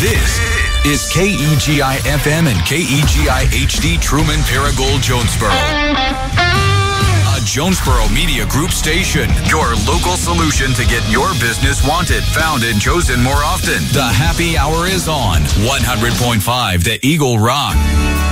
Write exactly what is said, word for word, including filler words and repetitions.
This is K E G I F M and K E G I H D Truman Paragould Jonesboro. A Jonesboro Media Group station. Your local solution to get your business wanted, found, and chosen more often. The happy hour is on one hundred point five The Eagle Rock.